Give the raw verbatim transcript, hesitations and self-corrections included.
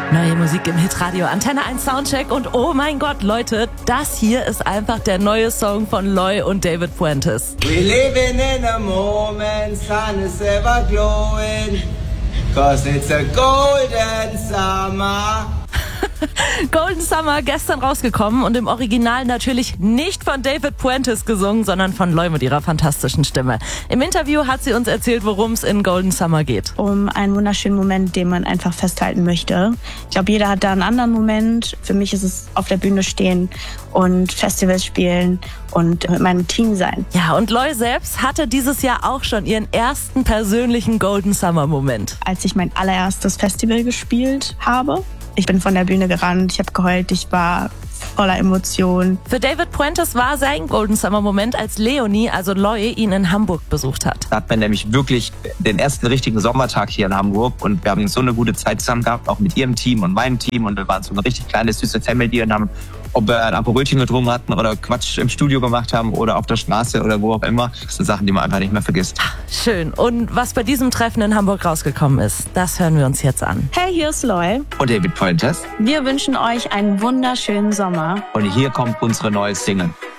Neue Musik im Hitradio, Antenne eins Soundcheck und oh mein Gott, Leute, das hier ist einfach der neue Song von Loy und David Puentes. We living in a moment, sun is ever glowing, cause it's a golden summer. Golden Summer, gestern rausgekommen und im Original natürlich nicht von David Puentes gesungen, sondern von Loy mit ihrer fantastischen Stimme. Im Interview hat sie uns erzählt, worum es in Golden Summer geht. Um einen wunderschönen Moment, den man einfach festhalten möchte. Ich glaube, jeder hat da einen anderen Moment. Für mich ist es auf der Bühne stehen und Festivals spielen und mit meinem Team sein. Ja, und Loy selbst hatte dieses Jahr auch schon ihren ersten persönlichen Golden Summer Moment. Als ich mein allererstes Festival gespielt habe, ich bin von der Bühne gerannt, ich habe geheult, ich war voller Emotionen. Für David Puentes war sein Golden Summer Moment, als Leonie, also Loy, ihn in Hamburg besucht hat. Da hat man nämlich wirklich den ersten richtigen Sommertag hier in Hamburg und wir haben so eine gute Zeit zusammen gehabt, auch mit ihrem Team und meinem Team, und wir waren so eine richtig kleine, süße Family und haben, ob wir ein Aperolchen getrunken hatten oder Quatsch im Studio gemacht haben oder auf der Straße oder wo auch immer. Das sind Sachen, die man einfach nicht mehr vergisst. Schön. Und was bei diesem Treffen in Hamburg rausgekommen ist, das hören wir uns jetzt an. Hey, hier ist Loy. Und David Puentes. Wir wünschen euch einen wunderschönen Sommer. Und hier kommt unsere neue Single.